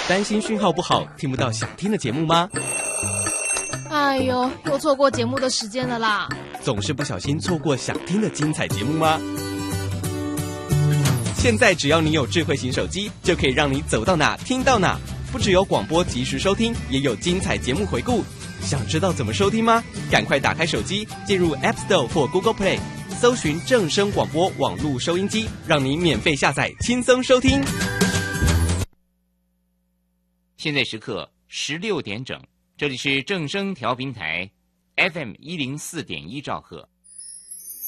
担心讯号不好，听不到想听的节目吗？ 哎呦，又错过节目的时间了啦！ 总是不小心错过想听的精彩节目吗？现在只要你有智慧型手机，就可以让你走到哪听到哪。不只有广播及时收听，也有精彩节目回顾。想知道怎么收听吗？赶快打开手机，进入 App Store 或 Google Play， 搜寻正声广播网络收音机，让你免费下载，轻松收听。 现在时刻16点整，这里是正声调频台 FM104.1兆赫。